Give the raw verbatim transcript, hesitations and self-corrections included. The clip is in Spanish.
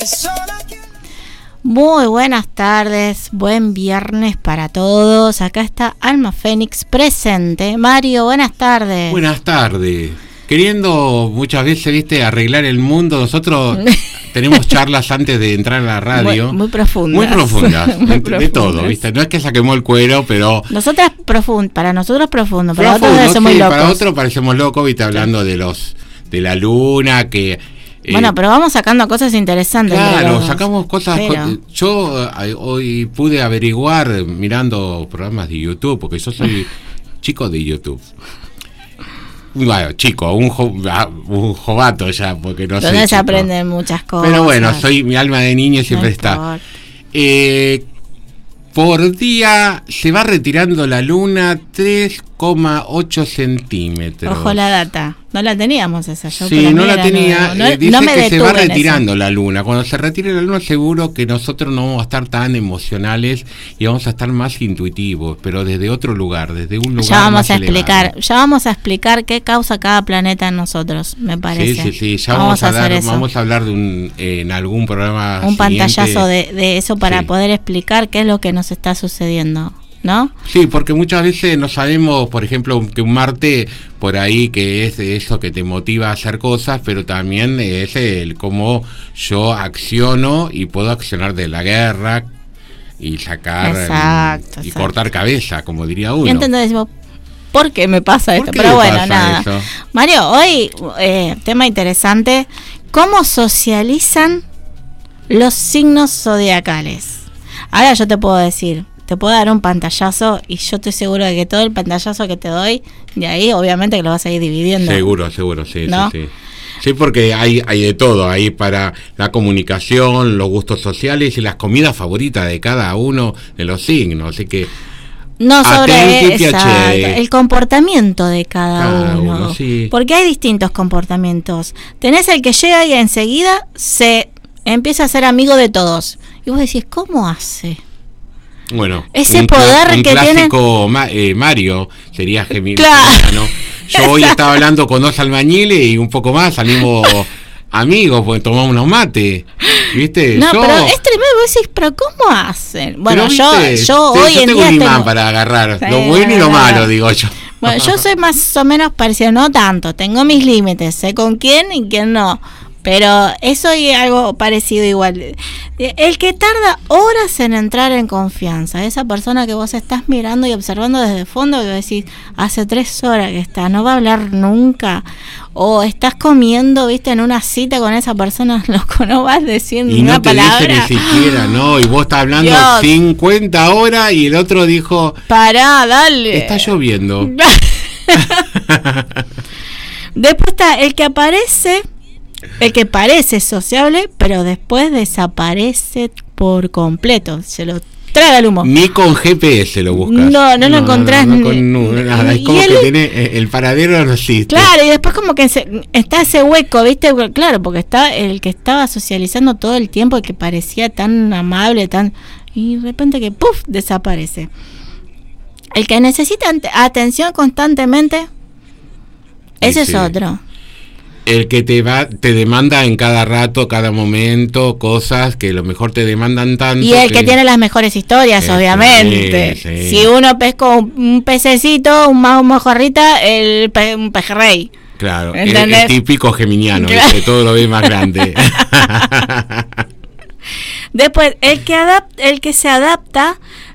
Muy buenas tardes, buen viernes para todos. Acá está Alma Fénix presente. Mario, buenas tardes. Buenas tardes. Queriendo muchas veces, viste, arreglar el mundo, nosotros tenemos charlas antes de entrar a la radio. Muy, muy profundas. Muy profundas, muy de, profundas. de todo, viste. No es que saquemos el cuero, pero... Nosotras profund, para nosotros profundo, para profundo, otros parecemos sí, locos. Para otros parecemos locos, viste, hablando de los de la luna, que... Eh, bueno, pero vamos sacando cosas interesantes. Claro, los, sacamos cosas. pero... Yo eh, hoy pude averiguar mirando programas de YouTube, porque yo soy chico de YouTube. Bueno, chico, un, jo, un jovato ya, porque no sé. Donde se aprenden muchas cosas. Pero bueno, soy mi alma de niño y siempre no está. Eh, por día se va retirando la luna tres coma ocho centímetros. Ojo la data. No la teníamos esa. Yo sí, no la tenía. No, eh, dice no me que se va detuve en retirando eso. la luna. Cuando se retire la luna, seguro que nosotros no vamos a estar tan emocionales y vamos a estar más intuitivos, pero desde otro lugar, desde un lugar ya vamos más a explicar, elevado. ya vamos a explicar qué causa cada planeta en nosotros, me parece. Sí, sí, sí. Ya vamos, vamos a, a dar, eso. vamos a hablar de un, eh, en algún programa un siguiente. pantallazo de, de eso para Sí. poder explicar qué es lo que nos está sucediendo, ¿no? Sí, porque muchas veces no sabemos, por ejemplo, que un Marte por ahí que es eso que te motiva a hacer cosas, pero también es el cómo yo acciono y puedo accionar de la guerra y sacar exacto, y exacto. cortar cabeza, como diría uno. Y entonces decimos, ¿por qué me pasa esto? ¿Por qué Pero me bueno, pasa nada. eso? Mario, hoy eh, tema interesante, ¿cómo socializan los signos zodiacales? Ahora yo te puedo decir, te puedo dar un pantallazo y yo estoy seguro de que todo el pantallazo que te doy, de ahí obviamente que lo vas a ir dividiendo. Seguro, seguro, sí, ¿no? sí, sí. Sí, porque hay, hay de todo ahí para la comunicación, los gustos sociales y las comidas favoritas de cada uno de los signos, así que... No sobre Atenti, exacto, piacere. el comportamiento de cada, Cada uno, uno, sí. porque hay distintos comportamientos. Tenés el que llega y enseguida se empieza a ser amigo de todos. Y vos decís, ¿cómo hace? Bueno, ese un poder cl- un que clásico ma- eh, Mario sería Gemini. Claro. ¿no? Yo hoy estaba hablando con dos albañiles y un poco más salimos amigos, porque tomamos unos mates, ¿viste? No, yo, pero es tremendo, vos decís, pero ¿cómo hacen? Bueno, pero, yo, ¿viste? yo Sí, hoy yo en tengo día un imán tengo... para agarrar Sí, lo bueno y lo no, malo, no. digo yo. Bueno, yo soy más o menos parecido, no tanto, tengo mis límites, sé con quién y quién no. Pero eso es algo parecido igual. El que tarda horas en entrar en confianza, esa persona que vos estás mirando y observando desde el fondo, que decís, hace tres horas que está, no va a hablar nunca. O estás comiendo, viste, en una cita con esa persona, loco, no vas diciendo Y una no te palabra. dice ni siquiera, ¿no? Y vos estás hablando Dios. cincuenta horas y el otro dijo, Pará, dale. está lloviendo. Después está el que aparece, el que parece sociable, pero después desaparece por completo. Se lo traga el humo. Ni con G P S lo buscas. No, no lo encontrás No, ni- no, con nu- nada. Es y como él- que tiene eh, el paradero no existe. Claro, y después como que se- está ese hueco, ¿viste? Claro, porque está el que estaba socializando todo el tiempo, el que parecía tan amable, tan... Y de repente que, ¡puf!, desaparece. El que necesita ante- atención constantemente, ese Sí, es sí. otro. El que te va, te demanda en cada rato, cada momento, cosas que a lo mejor te demandan tanto. Y el que tiene las mejores historias, Sí, obviamente. sí. Si uno pescó un, un pececito, un ma- un mojarrita, el pe- un pejerrey. Claro, el, ¿entendés? el típico geminiano, Claro. que todo lo ve más grande. Después, el que adap- el que se adapta